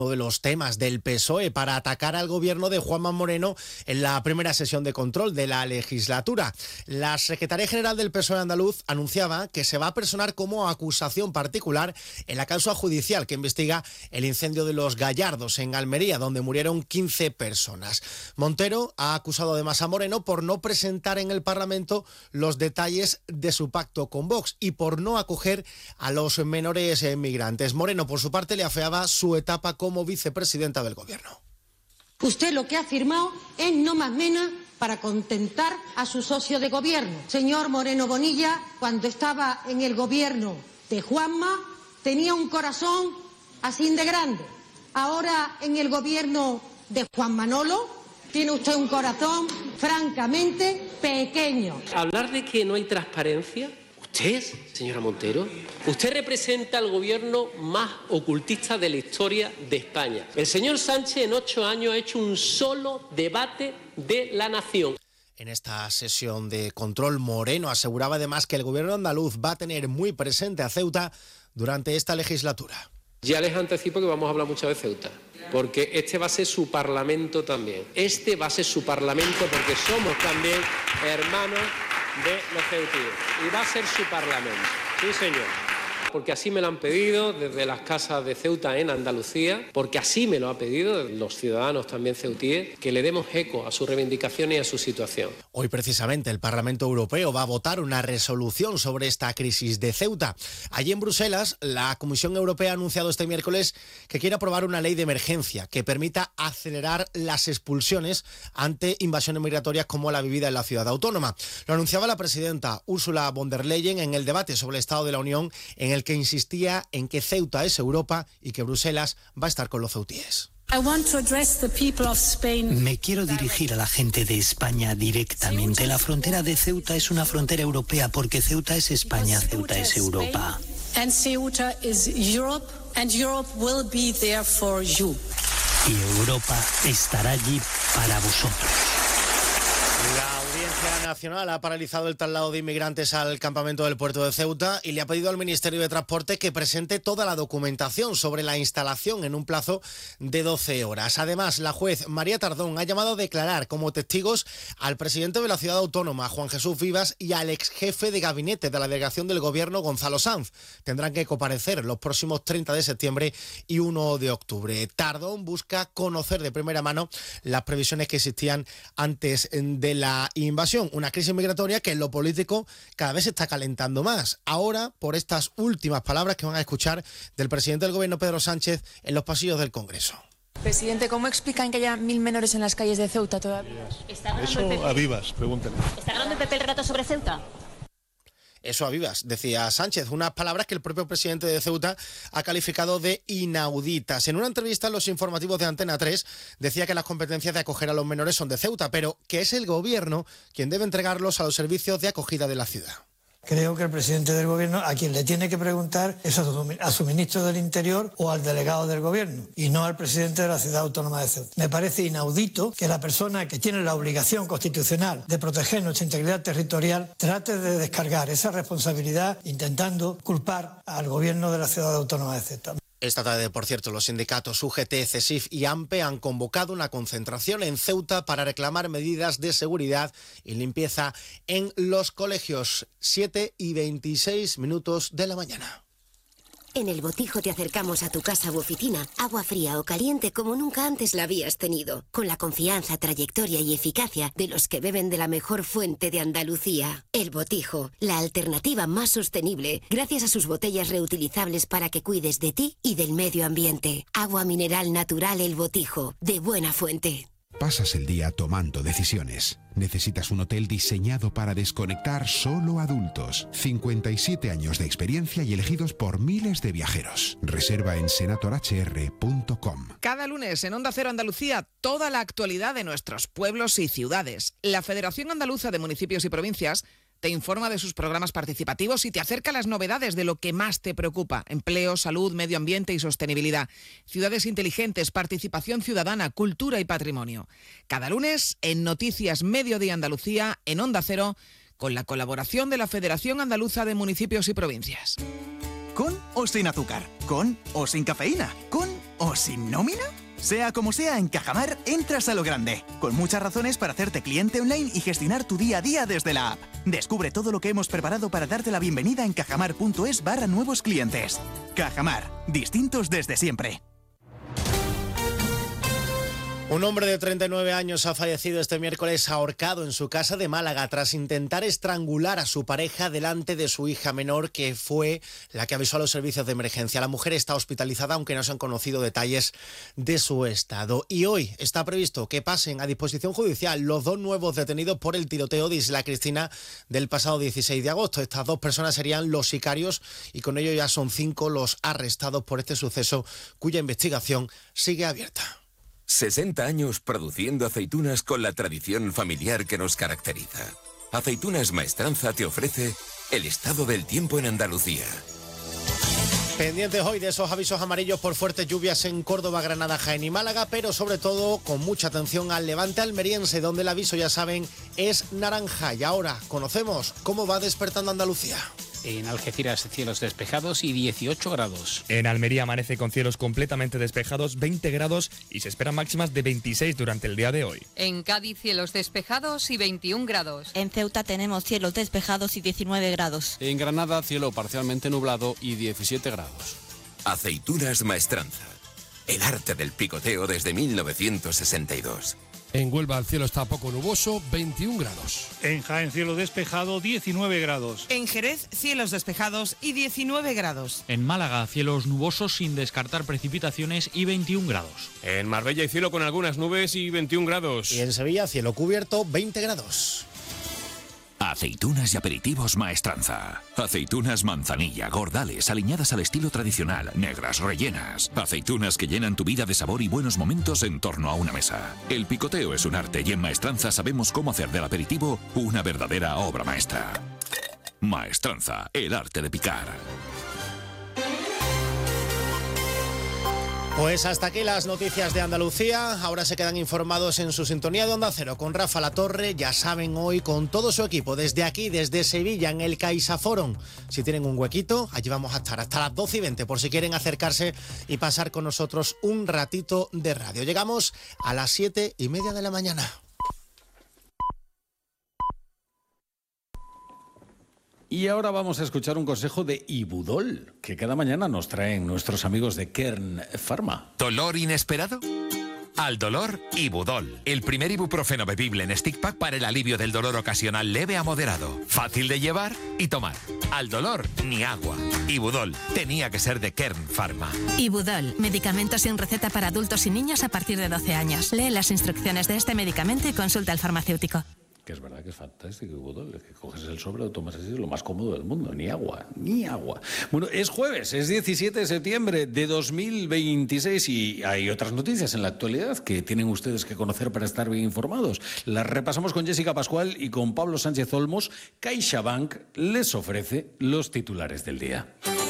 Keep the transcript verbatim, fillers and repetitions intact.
Uno de los temas del P S O E para atacar al gobierno de Juanma Moreno en la primera sesión de control de la legislatura. La secretaria general del P S O E andaluz anunciaba que se va a personar como acusación particular en la causa judicial que investiga el incendio de Los Gallardos en Almería, donde murieron quince personas. Montero ha acusado además a Moreno por no presentar en el Parlamento los detalles de su pacto con Vox y por no acoger a los menores migrantes. Moreno, por su parte, le afeaba su etapa como como vicepresidenta del Gobierno. Usted lo que ha firmado es no más menos para contentar a su socio de gobierno. Señor Moreno Bonilla, cuando estaba en el gobierno de Juanma, tenía un corazón así de grande. Ahora, en el gobierno de Juan Manolo, tiene usted un corazón francamente pequeño. Hablar de que no hay transparencia. ¿Usted, señora Montero? Usted representa al gobierno más ocultista de la historia de España. El señor Sánchez en ocho años ha hecho un solo debate de la nación. En esta sesión de control, Moreno aseguraba además que el gobierno andaluz va a tener muy presente a Ceuta durante esta legislatura. Ya les anticipo que vamos a hablar mucho de Ceuta, porque este va a ser su parlamento también. Este va a ser su parlamento porque somos también hermanos de los ceutíes. Y va a ser su parlamento. Sí, señor. Porque así me lo han pedido desde las casas de Ceuta en Andalucía, porque así me lo han pedido los ciudadanos también ceutíes, que le demos eco a sus reivindicaciones y a su situación. Hoy precisamente el Parlamento Europeo va a votar una resolución sobre esta crisis de Ceuta. Allí en Bruselas, la Comisión Europea ha anunciado este miércoles que quiere aprobar una ley de emergencia que permita acelerar las expulsiones ante invasiones migratorias como la vivida en la ciudad autónoma. Lo anunciaba la presidenta Ursula von der Leyen en el debate sobre el Estado de la Unión, en el que insistía en que Ceuta es Europa y que Bruselas va a estar con los ceutíes. Me quiero dirigir a la gente de España directamente. La frontera de Ceuta es una frontera europea porque Ceuta es España, Ceuta es Europa. Y Europa estará allí para vosotros. La Audiencia Nacional ha paralizado el traslado de inmigrantes al campamento del puerto de Ceuta y le ha pedido al Ministerio de Transporte que presente toda la documentación sobre la instalación en un plazo de doce horas. Además, la juez María Tardón ha llamado a declarar como testigos al presidente de la ciudad autónoma, Juan Jesús Vivas, y al ex jefe de gabinete de la delegación del gobierno, Gonzalo Sanz. Tendrán que comparecer los próximos treinta de septiembre y uno de octubre. Tardón busca conocer de primera mano las previsiones que existían antes de la invasión, una crisis migratoria que en lo político cada vez se está calentando más. Ahora, por estas últimas palabras que van a escuchar del presidente del gobierno, Pedro Sánchez, en los pasillos del Congreso. Presidente, ¿cómo explican que haya mil menores en las calles de Ceuta todavía? Eso a Vivas, pregúntenle. ¿Está ganando el P P el relato sobre Ceuta? Eso a vivas, decía Sánchez, unas palabras que el propio presidente de Ceuta ha calificado de inauditas. En una entrevista en los informativos de Antena tres decía que las competencias de acoger a los menores son de Ceuta, pero que es el gobierno quien debe entregarlos a los servicios de acogida de la ciudad. Creo que el presidente del gobierno a quien le tiene que preguntar es a su, a su ministro del Interior o al delegado del gobierno y no al presidente de la ciudad autónoma de Ceuta. Me parece inaudito que la persona que tiene la obligación constitucional de proteger nuestra integridad territorial trate de descargar esa responsabilidad intentando culpar al gobierno de la ciudad autónoma de Ceuta. Esta tarde, por cierto, los sindicatos U G T, CESIF y AMPE han convocado una concentración en Ceuta para reclamar medidas de seguridad y limpieza en los colegios. siete y veintiséis minutos de la mañana. En El Botijo te acercamos a tu casa u oficina, agua fría o caliente como nunca antes la habías tenido, con la confianza, trayectoria y eficacia de los que beben de la mejor fuente de Andalucía. El Botijo, la alternativa más sostenible, gracias a sus botellas reutilizables para que cuides de ti y del medio ambiente. Agua mineral natural El Botijo, de buena fuente. Pasas el día tomando decisiones. Necesitas un hotel diseñado para desconectar solo adultos. cincuenta y siete años de experiencia y elegidos por miles de viajeros. Reserva en senator h r punto com. Cada lunes en Onda Cero Andalucía, toda la actualidad de nuestros pueblos y ciudades. La Federación Andaluza de Municipios y Provincias te informa de sus programas participativos y te acerca las novedades de lo que más te preocupa: empleo, salud, medio ambiente y sostenibilidad, ciudades inteligentes, participación ciudadana, cultura y patrimonio. Cada lunes en Noticias Mediodía Andalucía, en Onda Cero, con la colaboración de la Federación Andaluza de Municipios y Provincias. ¿Con o sin azúcar? ¿Con o sin cafeína? ¿Con o sin nómina? Sea como sea, en Cajamar entras a lo grande, con muchas razones para hacerte cliente online y gestionar tu día a día desde la app. Descubre todo lo que hemos preparado para darte la bienvenida en cajamar.es barra nuevos clientes. Cajamar, distintos desde siempre. Un hombre de treinta y nueve años ha fallecido este miércoles ahorcado en su casa de Málaga tras intentar estrangular a su pareja delante de su hija menor, que fue la que avisó a los servicios de emergencia. La mujer está hospitalizada, aunque no se han conocido detalles de su estado. Y hoy está previsto que pasen a disposición judicial los dos nuevos detenidos por el tiroteo de Isla Cristina del pasado dieciséis de agosto. Estas dos personas serían los sicarios y con ello ya son cinco los arrestados por este suceso, cuya investigación sigue abierta. sesenta años produciendo aceitunas con la tradición familiar que nos caracteriza. Aceitunas Maestranza te ofrece el estado del tiempo en Andalucía. Pendientes hoy de esos avisos amarillos por fuertes lluvias en Córdoba, Granada, Jaén y Málaga, pero sobre todo con mucha atención al levante almeriense, donde el aviso, ya saben, es naranja. Y ahora conocemos cómo va despertando Andalucía. En Algeciras, cielos despejados y dieciocho grados. En Almería amanece con cielos completamente despejados, veinte grados, y se esperan máximas de veintiséis durante el día de hoy. En Cádiz, cielos despejados y veintiún grados. En Ceuta tenemos cielos despejados y diecinueve grados. En Granada, cielo parcialmente nublado y diecisiete grados. Aceitunas Maestranza. El arte del picoteo desde mil novecientos sesenta y dos. En Huelva el cielo está poco nuboso, veintiún grados. En Jaén cielo despejado, diecinueve grados. En Jerez, cielos despejados y diecinueve grados. En Málaga, cielos nubosos sin descartar precipitaciones y veintiún grados. En Marbella hay cielo con algunas nubes y veintiún grados. Y en Sevilla, cielo cubierto, veinte grados. Aceitunas y aperitivos Maestranza. Aceitunas manzanilla, gordales, aliñadas al estilo tradicional, negras, rellenas. Aceitunas que llenan tu vida de sabor y buenos momentos en torno a una mesa. El picoteo es un arte y en Maestranza sabemos cómo hacer del aperitivo una verdadera obra maestra. Maestranza, el arte de picar. Pues hasta aquí las noticias de Andalucía. Ahora se quedan informados en su sintonía de Onda Cero con Rafa Latorre. Ya saben, hoy con todo su equipo, desde aquí, desde Sevilla, en el CaixaForum. Si tienen un huequito, allí vamos a estar hasta las doce y veinte, por si quieren acercarse y pasar con nosotros un ratito de radio. Llegamos a las siete y media de la mañana. Y ahora vamos a escuchar un consejo de Ibudol, que cada mañana nos traen nuestros amigos de Kern Pharma. ¿Dolor inesperado? Al dolor, Ibudol. El primer ibuprofeno bebible en stick pack para el alivio del dolor ocasional leve a moderado. Fácil de llevar y tomar. Al dolor, ni agua. Ibudol. Tenía que ser de Kern Pharma. Ibudol. Medicamento sin receta para adultos y niños a partir de doce años. Lee las instrucciones de este medicamento y consulta al farmacéutico. Que es verdad que es fantástico, Ibudol. Es que coges el sobre, lo tomas así, es lo más cómodo del mundo. Ni agua, ni agua. Bueno, es jueves, es diecisiete de septiembre de dos mil veintiséis y hay otras noticias en la actualidad que tienen ustedes que conocer para estar bien informados. Las repasamos con Jessica Pascual y con Pablo Sánchez Olmos. CaixaBank les ofrece los titulares del día.